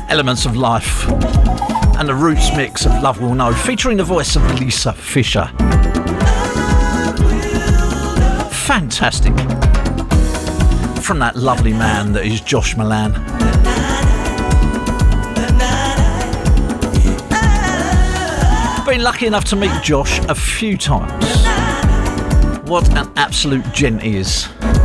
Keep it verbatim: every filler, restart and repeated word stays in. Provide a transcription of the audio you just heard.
Elements of Life, and the Roots mix of Love Will Know, featuring the voice of Lisa Fisher. Fantastic. From that lovely man that is Josh Milan. Been lucky enough to meet Josh a few times. What an absolute gent he is.